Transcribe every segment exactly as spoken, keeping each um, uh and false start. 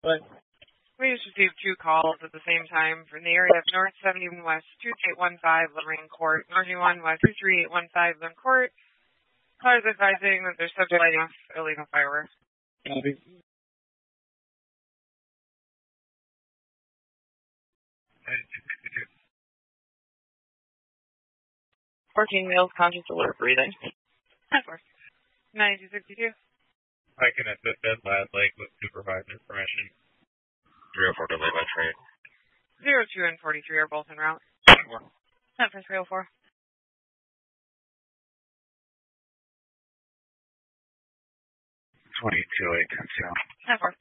But we just received two calls at the same time from the area of North seventy-one West two eight one five Lorraine Court, North seventy-one West two three eight one five Lorraine Court. Callers advising that they're subject to lighting off illegal fireworks. Copy. fourteen males conscious alert breathing. Of course. ninety-two sixty-two. I can assist at Lad Lake with supervisor permission. three oh four delay by train. zero two and forty-three are both en route. Not for three oh four. twenty-two eight ten two. Not for.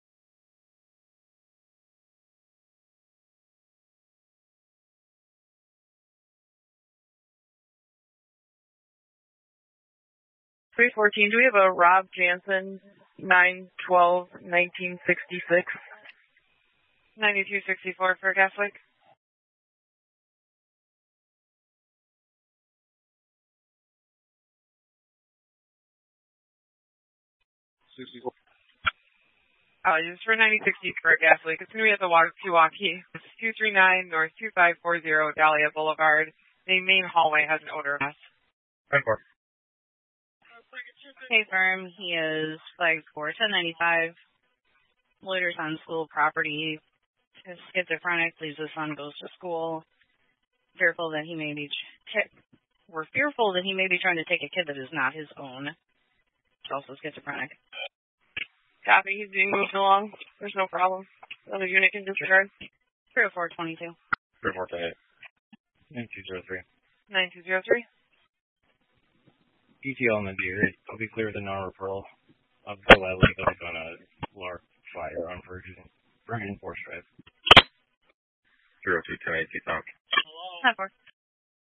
three fourteen, do we have a Rob Jansen, nine twelve nineteen sixty-six? ninety-two sixty-four for Gas Lake. sixty-four. Oh, this is for ninety sixty-four Gas Lake. It's going to be at the Pewaukee. It's two three nine North two five four zero Dahlia Boulevard. The main hallway has an odor mess. ten four. Hey, firm. He is flagged for ten ninety-five. Loiters on school property. Is schizophrenic. Leaves his son, goes to school. Fearful that he may be. Ch- We're fearful that he may be trying to take a kid that is not his own. He's also schizophrenic. Copy. He's being moved along. There's no problem. Another unit can disregard. three oh four twenty-two. three oh four to eight. nine two zero three. nine two zero three. E T L on the deer. I'll be clear with a non-referral of the Lad Lake. I'll be on a large fire on Virgin. Virgin Force Drive. zero two ten eight, T-Talk. Hi, four.